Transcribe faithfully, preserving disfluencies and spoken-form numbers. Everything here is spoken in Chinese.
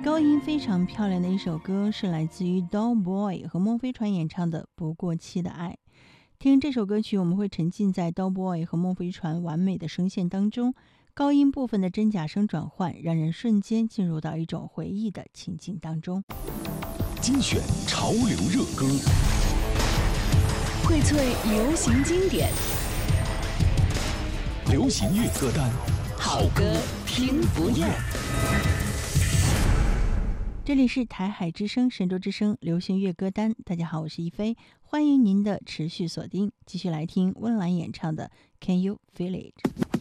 高音非常漂亮的一首歌，是来自于 Dollboy 和孟飞船演唱的《不过期的爱》。听这首歌曲，我们会沉浸在 Dollboy 和孟飞船完美的声线当中，高音部分的真假声转换，让人瞬间进入到一种回忆的情境当中。 精选潮流热歌， 荟萃流行经典， 流行乐歌单， 好歌听不厌。 这里是台海之声神州之声流行乐歌单，大家好，我是一飞，欢迎您的持续锁定，继续来听温岚演唱的 Can You Feel It。